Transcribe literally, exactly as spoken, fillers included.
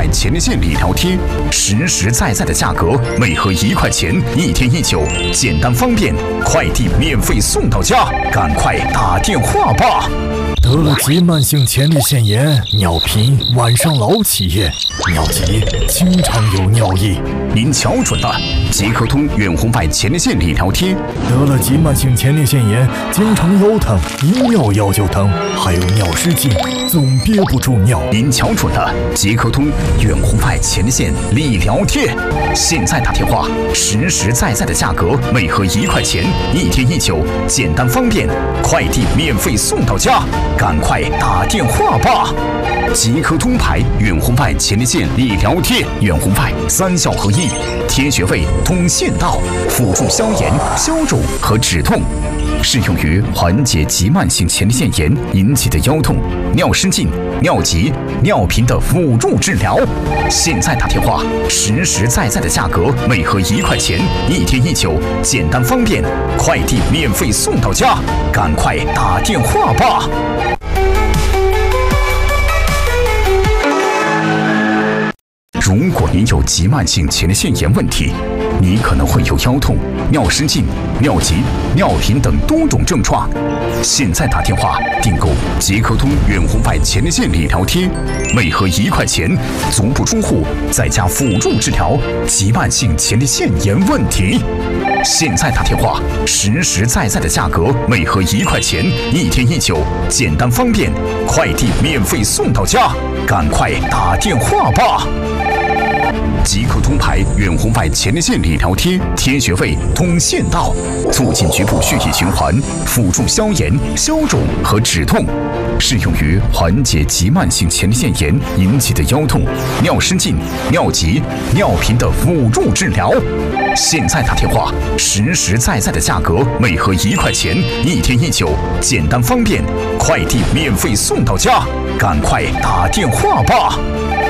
快前列腺理疗贴，实实在在的价格，每盒一块钱，一天一九，简单方便，快递免费送到家，赶快打电话吧！ 得了急慢性前列腺炎，尿频，晚上老起夜，尿急，经常有尿意。 您瞧准了，捷克通远红外前列腺理疗贴。 得了急慢性前列腺炎，经常腰疼，一尿腰就疼，还有尿失禁，总憋不住尿。 您瞧准了，捷克通远红外前列腺理疗贴。现在打电话，实实在在的价格，每盒一块钱，一天一九，简单方便，快递免费送到家。赶快打电话吧！捷克通牌远红外前列腺理疗贴，远红外三效合一，贴穴位通腺道，辅助消炎、消肿和止痛，适用于缓解急慢性前列腺炎引起的腰痛、尿失禁、尿急、尿频的辅助治疗。现在打电话，实实在在的价格，每盒一块钱，一天一九，简单方便，快递免费送到家。赶快打电话吧！如果您有急慢性前列腺炎问题，你可能会有腰痛、尿失禁、尿急、尿频等多种症状。现在打电话订购捷克通远红外前列腺理疗贴，每盒一块钱，足不出户，在家辅助治疗急慢性前列腺炎问题。现在打电话，实实在在的价格，每盒一块钱，一天一九，简单方便，快递免费送到家。赶快打电话吧！捷克通牌远红外前列腺理疗贴，贴穴位通腺道，促进局部血液循环，辅助消炎、消肿和止痛，适用于缓解急慢性前列腺炎引起的腰痛、尿失禁、尿急、尿频的辅助治疗。现在打电话，实实在在的价格，每盒一块钱，一天一九，简单方便，快递免费送到家。赶快打电话吧！